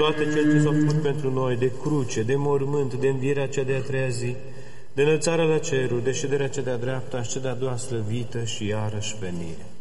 toate cele ce s-au făcut pentru noi, de cruce, de mormânt, de învierea cea de-a treia zi, de înălțarea la ceruri, de șederea cea de-a dreapta și cea de-a doua slăvită și iarăși venire.